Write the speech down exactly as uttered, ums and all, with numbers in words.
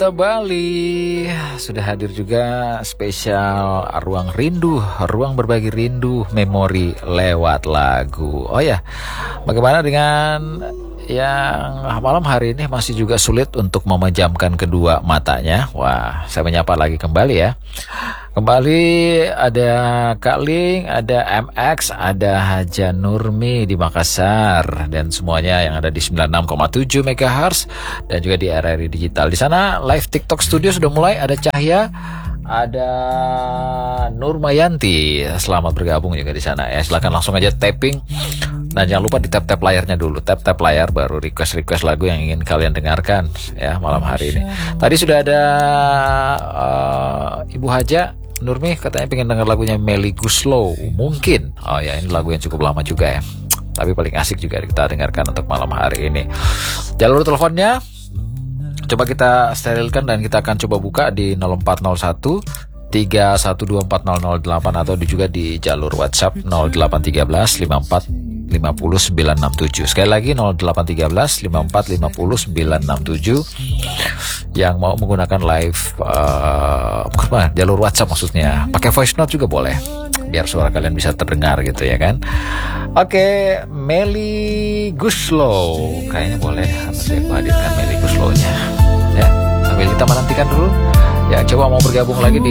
Kota Bali. Sudah hadir juga spesial Ruang Rindu, ruang berbagi rindu, memori lewat lagu. Oh ya, bagaimana dengan yang malam hari ini masih juga sulit untuk memejamkan kedua matanya? Wah, saya menyapa lagi kembali ya. Kembali ada Kak Ling, ada M X, ada Haja Nurmi di Makassar, dan semuanya yang ada di sembilan puluh enam koma tujuh megahertz dan juga di R R I Digital. Di sana live TikTok Studio sudah mulai, ada Cahya, ada Nurmayanti. Selamat bergabung juga di sana ya. Silakan langsung aja tapping. Nah, jangan lupa di tap-tap layarnya dulu. Tap-tap layar baru request-request lagu yang ingin kalian dengarkan ya malam hari ini. Tadi sudah ada uh, Ibu Haja Nurmi katanya pengen dengar lagunya Melly Guslow. Mungkin. Oh ya, ini lagu yang cukup lama juga ya. Tapi paling asik juga kita dengarkan untuk malam hari ini. Jalur teleponnya coba kita sterilkan dan kita akan coba buka di nol empat nol satu tiga satu dua empat nol nol delapan atau juga di jalur WhatsApp nol delapan tiga belas lima empat lima nol sembilan enam tujuh. Sekali lagi nol delapan tiga belas lima empat lima nol sembilan enam tujuh. Yang mau menggunakan live uh, apa, jalur WhatsApp maksudnya. Pakai voice note juga boleh, biar suara kalian bisa terdengar gitu ya kan. Oke, Melly Guslow. Kayaknya boleh saya hadirkan Melly Guslow-nya. Ya, sambil kita menantikan dulu. Ya, coba mau bergabung lagi di